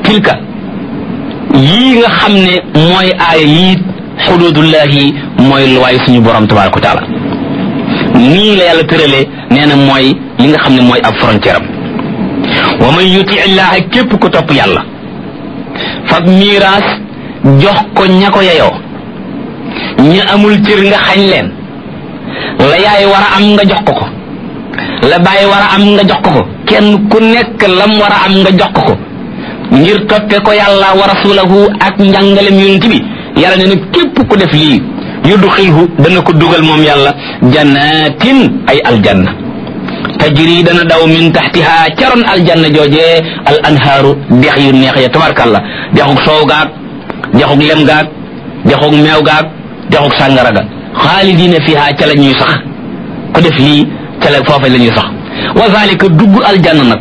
tilka yii nga xam ne mooy aaya yii xududullahi mooy luwaay suñu borom tabaraka wa taala nii la yàlla tëralee nee na mooy li nga xam ne mooy ab frontière am wa man yuti illaha képp ko topp yàlla fab miiraas jox ko ña ko yeyoo ñi amul cër nga xañ leen la yaay war a am nga jox ko la baay war a am nga jox ko kenn ku nekk lam war a am nga jox ko ngir toppe ko yàlla wa rasulahu ak njàngalem yonent bi yàlla ne na képp ku def lii yudxilhu dana ko dugal moom yàlla jannatin ay aljanna tajri dana daw min taxtiha caroon aljanna joojee al anhaaru dex yu neex ya tabarkalla dexug soow gaag dexug lem gaag dexug meew gaag dexug sàngara ga xaalidina fiha ca la ñuy sax ku def lii ca la foofa la ñuy sax wa zalika dugg aljanna nag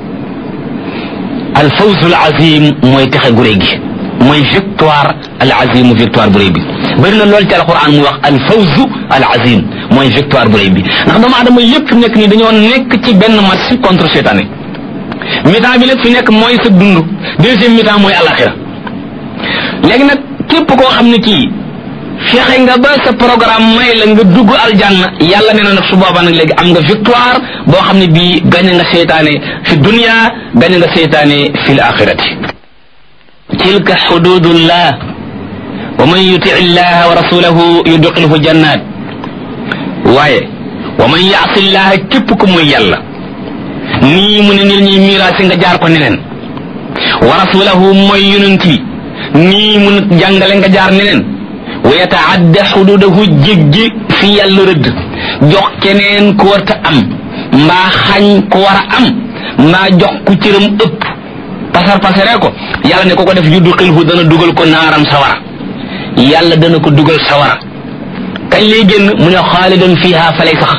al fawzul azim mooy texe gu réy gi mooy victoire al azim victoire bu réy bi bëri na lool ci alquran mu wax al fawzu al azim mooy victoire bu réy bi ndax doomu aadama yépp nekk ni dañoo nekk ci benn match contre seytaane mi-temps bi nag fi nekk mooy sa dund deuxième mi-temps mooy alaxira léegi nag képp koo xam ne kii fexe nga ba sa programme may la nga dugg aljanna yàlla nee na nag su boobaa nag léegi am nga victoire boo xam ne bii gañe nga seytaane fi dunya gañe nga seytaane fi l axirati tilka xududullah wa man yuti illaha wa rasulahu yudxilhu jannat waaye wa man yaasi llaha képp ku muy yàlla nii mu ne nit ñi miraasi nga jaar ko neneen wa rasulahu mooy yonent bi nii mu ne jàngale nga jaar neneen wa yataadda xududahu jéggi fi yàlla rëdd jox keneen ku warta am mbaa xañ ku war a am mbaa jox ku cëram ëpp pasar pasaree ko yàlla ne ko ko def yudxilhu dana dugal ko naaram sawara yàlla dana ko dugal sawara kañ lay génn mu ne xaalidan fiha fa lay sax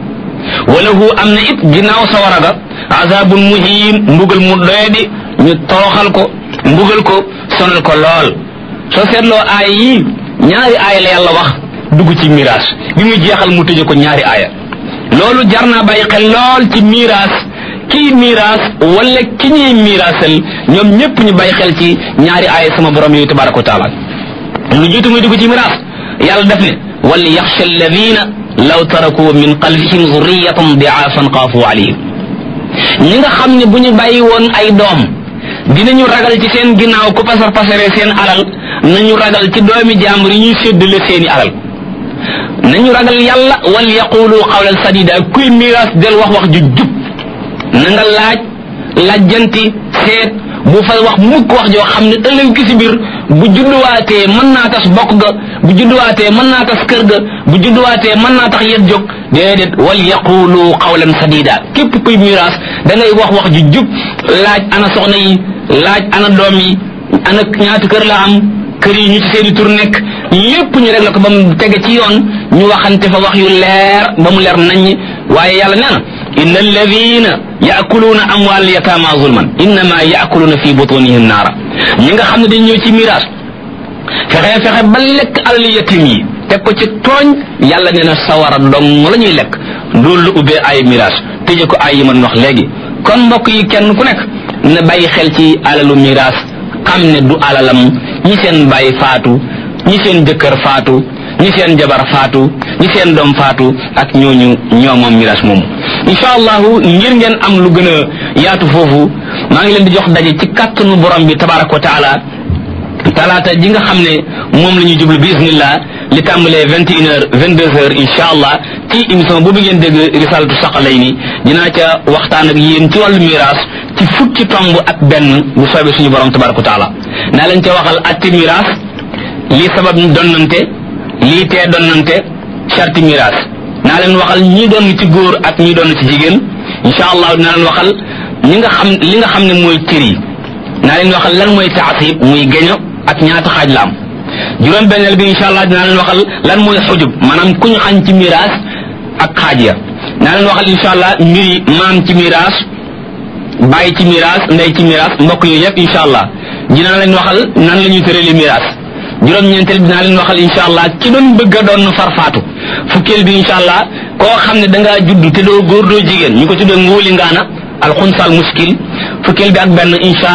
walahu am na it ginnaaw sawara ga azabun muhin mbugal mu doyadi ñu toroxal ko mbugal ko sonal ko lool soo seetloo aaya yi ñaari aaya la yàlla wax dugg ci miraas bi muy jeexal mu tëje ko ñaari aaya loolu jar naa bàyyi xel lool ci miraas kii miraas wala ki ñuy miraasal ñoom ñëpp ñu bàyyi xel ci ñaari aaya sama borom yooyu tabaraka wa taala lu jiitu muy dugg ci miraas yàlla def ne wal yaxsha alladina law taraku min qalbihim zurriyatan diaafan xaafu alayhim ñi nga xam ne bu ñu bàyyi woon ay doom dinañu ragal ci seen ginnaaw ku pasar pasare seen alal nañu ragal ci doomi jàmbur yi ñuy séddale seeni alal nañu ragal yàlla wal yaqulu qawlan sadida kuy miraas del wax ju jub na nga laajjanti seet bu fa wax mukk wax joo xam ne ëllëg ki si biir bu judduwaatee mën naa tas bokk ga bu judduwaatee mën naa tas kër ga bu judduwaatee mën naa tax yet jóg déedéet wal yaqulu qawlan sadida képp kuy miraas da ngay wax ju jub laaj ana soxna yi laaj ana doom yi ana ñaata kër la am kër yi ñu ci seeni tur nekk lépp ñu rek la ko ba mu tege ci yoon ñu waxante fa wax yu leer ba mu leer naññ waaye yàlla nee na inna alladina yaakuluuna amwaal yataama zulman innama yaakuluuna fi butunihim naara ñi nga xam ne dañ ñëw ci miraas fexe ba lekk alal yatim yi teg ko ci tooñ yàlla nee na sawara dong la ñuy lekk loolu la ubbee ay miraas tëje ko ay yi man wax léegi kon mbokk yi kenn ku nekk na bàyyi xel ci alalu miraas xam ne du alalam ñi seen bàyyi faatu ñi seen jëkkër faatu ñi seen jabar faatu ñi seen doom faatu ak ñooñu ñoo moom miraas moomu insha allahu ngir ngeen am lu gën a yaatu foofu maa ngi leen di jox daje ci kàttanu borom bi tabaraka wa taala talaata ji nga xam ne moom la ñuy jublu bi isnillah li tàmbalee 21h 22h insha allah ci émission boobu ngeen dégg risalatu saqalayni dinaa ca waxtaan ak yéen ci wàllu miraas ci fukki tomb ak benn bu soobee suñu borom tabaraka wa taala naa leen ca waxal atti miraas lii sabab donnante lii tee donnante charti miraas naa leen waxal ñi doon ci góor ak ñi doon ci jigéen insha allah dinaa leen waxal li nga xam ne mooy cër yi naa leen waxal lan mooy taasib muy geño ak ñaata xaaj la am juróom benneel bi insha allah dinaa leen waxal lan mooy xujub maanaam ku ñu xañ ci miraas ak xaaj ya naa leen waxal insha allah mbiri maam ci miraas bàyyi ci miraas ndey ci miraas mbokk yooyu yëpp insha allah dinaa leen waxal nan la ñuy tërali miraas juróom-ñeenteel bi dinaa leen waxal insha allah ki doon bëgg a doon farfaatu fukkeel bi insha allah koo xam ne dangaa judd te doo góor doo jigéen ñu ko tuddee ngóoli ngaana alxunsal muskil fukkeel bi ak benn insha